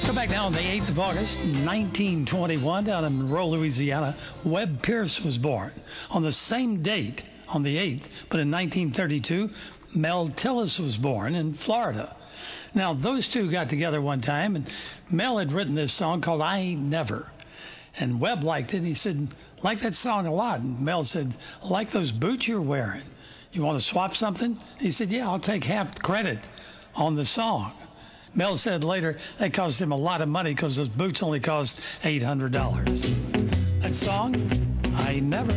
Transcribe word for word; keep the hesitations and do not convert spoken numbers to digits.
Go back now on the eighth of August, nineteen twenty-one, down in Monroe, Louisiana, Webb Pierce was born. On the same date, on the eighth, but in nineteen thirty-two, Mel Tillis was born in Florida. Now, those two got together one time, and Mel had written this song called I Ain't Never. And Webb liked it, and he said, like that song a lot. And Mel said, I like those boots you're wearing. You want to swap something? He said, yeah, I'll take half the credit on the song. Mel said later that cost him a lot of money because those boots only cost eight hundred dollars. That song, I Ain't Never.